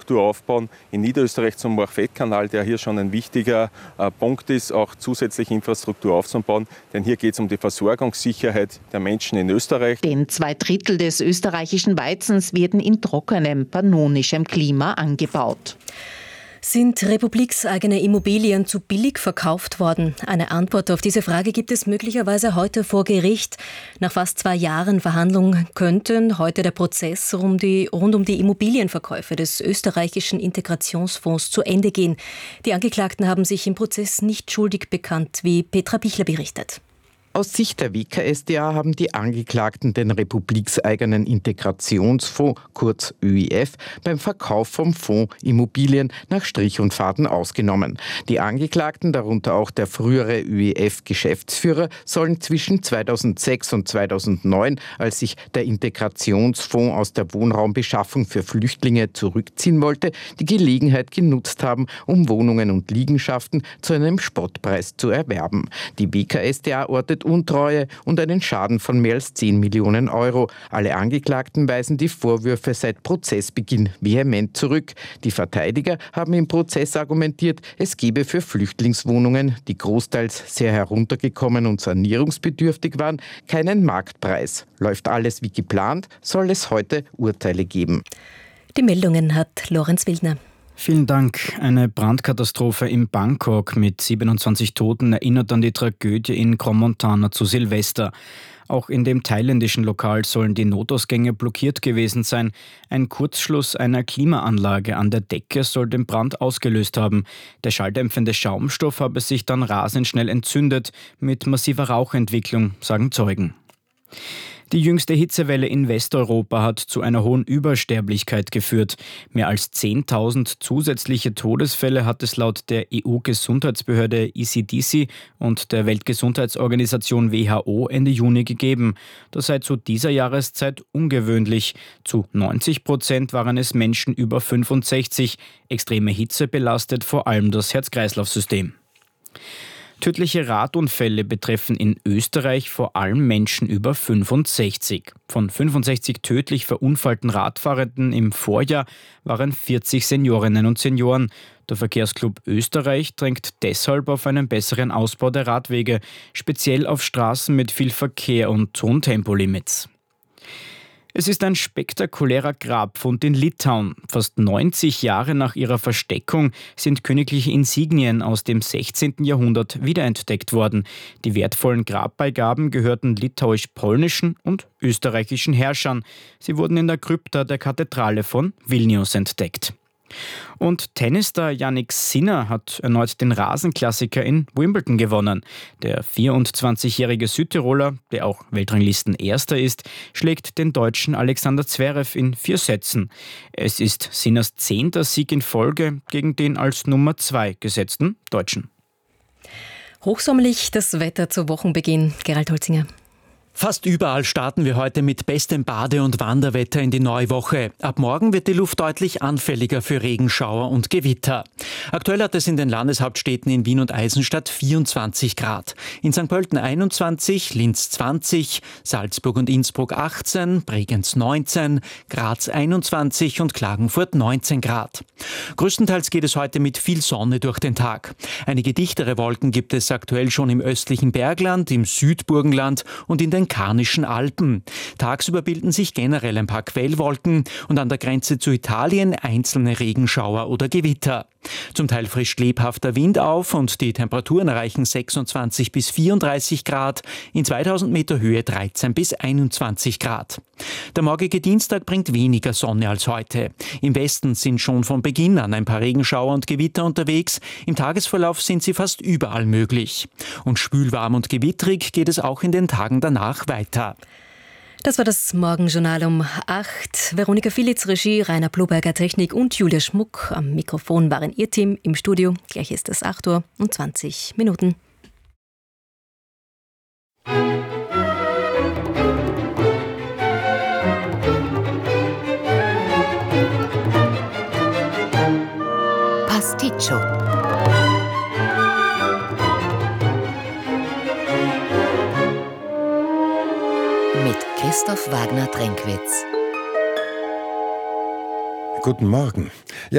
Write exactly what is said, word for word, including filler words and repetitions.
Infrastruktur aufbauen. In Niederösterreich zum Morch-Fett-Kanal, der hier schon ein wichtiger äh, Punkt ist, auch zusätzliche Infrastruktur aufzubauen. Denn hier geht es um die Versorgungssicherheit der Menschen in Österreich. Denn zwei Drittel des österreichischen Weizens werden in trockenem, pannonischem Klima angebaut. Sind republikseigene Immobilien zu billig verkauft worden? Eine Antwort auf diese Frage gibt es möglicherweise heute vor Gericht. Nach fast zwei Jahren Verhandlungen könnten heute der Prozess rund, die, rund um die Immobilienverkäufe des österreichischen Integrationsfonds zu Ende gehen. Die Angeklagten haben sich im Prozess nicht schuldig bekannt, wie Petra Bichler berichtet. Aus Sicht der W K S d A haben die Angeklagten den republikseigenen Integrationsfonds, kurz Ö I F, beim Verkauf vom Fonds Immobilien nach Strich und Faden ausgenommen. Die Angeklagten, darunter auch der frühere Ö I F-Geschäftsführer, sollen zwischen zweitausendsechs und zweitausendneun, als sich der Integrationsfonds aus der Wohnraumbeschaffung für Flüchtlinge zurückziehen wollte, die Gelegenheit genutzt haben, um Wohnungen und Liegenschaften zu einem Spottpreis zu erwerben. Die W K S d A ortet Untreue und einen Schaden von mehr als zehn Millionen Euro. Alle Angeklagten weisen die Vorwürfe seit Prozessbeginn vehement zurück. Die Verteidiger haben im Prozess argumentiert, es gebe für Flüchtlingswohnungen, die großteils sehr heruntergekommen und sanierungsbedürftig waren, keinen Marktpreis. Läuft alles wie geplant, soll es heute Urteile geben. Die Meldungen hat Lorenz Wildner. Vielen Dank. Eine Brandkatastrophe in Bangkok mit siebenundzwanzig Toten erinnert an die Tragödie in Crans-Montana zu Silvester. Auch in dem thailändischen Lokal sollen die Notausgänge blockiert gewesen sein. Ein Kurzschluss einer Klimaanlage an der Decke soll den Brand ausgelöst haben. Der schalldämpfende Schaumstoff habe sich dann rasend schnell entzündet, mit massiver Rauchentwicklung, sagen Zeugen. Die jüngste Hitzewelle in Westeuropa hat zu einer hohen Übersterblichkeit geführt. Mehr als zehntausend zusätzliche Todesfälle hat es laut der E U-Gesundheitsbehörde E C D C und der Weltgesundheitsorganisation W H O Ende Juni gegeben. Das sei zu dieser Jahreszeit ungewöhnlich. Zu neunzig Prozent waren es Menschen über fünfundsechzig. Extreme Hitze belastet vor allem das Herz-Kreislauf-System. Tödliche Radunfälle betreffen in Österreich vor allem Menschen über fünfundsechzig. Von fünfundsechzig tödlich verunfallten Radfahrenden im Vorjahr waren vierzig Seniorinnen und Senioren. Der Verkehrsclub Österreich drängt deshalb auf einen besseren Ausbau der Radwege, speziell auf Straßen mit viel Verkehr und hohen Tempolimits. Es ist ein spektakulärer Grabfund in Litauen. Fast neunzig Jahre nach ihrer Versteckung sind königliche Insignien aus dem sechzehnten Jahrhundert wiederentdeckt worden. Die wertvollen Grabbeigaben gehörten litauisch-polnischen und österreichischen Herrschern. Sie wurden in der Krypta der Kathedrale von Vilnius entdeckt. Und Tennisstar Jannik Sinner hat erneut den Rasenklassiker in Wimbledon gewonnen. Der vierundzwanzigjährige Südtiroler, der auch Weltranglistenerster ist, schlägt den Deutschen Alexander Zverev in vier Sätzen. Es ist Sinners zehnter Sieg in Folge gegen den als Nummer zwei gesetzten Deutschen. Hochsommerlich das Wetter zu Wochenbeginn. Gerald Holzinger. Fast überall starten wir heute mit bestem Bade- und Wanderwetter in die neue Woche. Ab morgen wird die Luft deutlich anfälliger für Regenschauer und Gewitter. Aktuell hat es in den Landeshauptstädten in Wien und Eisenstadt vierundzwanzig Grad. In Sankt Pölten einundzwanzig, Linz zwanzig, Salzburg und Innsbruck achtzehn, Bregenz neunzehn, Graz einundzwanzig und Klagenfurt neunzehn Grad. Größtenteils geht es heute mit viel Sonne durch den Tag. Einige dichtere Wolken gibt es aktuell schon im östlichen Bergland, im Südburgenland und in den Karnischen Alpen. Tagsüber bilden sich generell ein paar Quellwolken und an der Grenze zu Italien einzelne Regenschauer oder Gewitter. Zum Teil frischt lebhafter Wind auf und die Temperaturen erreichen sechsundzwanzig bis vierunddreißig Grad, in zweitausend Meter Höhe dreizehn bis einundzwanzig Grad. Der morgige Dienstag bringt weniger Sonne als heute. Im Westen sind schon von Beginn an ein paar Regenschauer und Gewitter unterwegs. Im Tagesverlauf sind sie fast überall möglich. Und schwülwarm und gewittrig geht es auch in den Tagen danach weiter. Das war das Morgenjournal um acht. Veronika Filitz, Regie, Rainer Bloberger, Technik und Julia Schmuck. Am Mikrofon waren ihr Team im Studio. Gleich ist es acht Uhr und zwanzig Minuten. Pasticcio. Mit Christoph Wagner-Drenkwitz. Guten Morgen. Ja,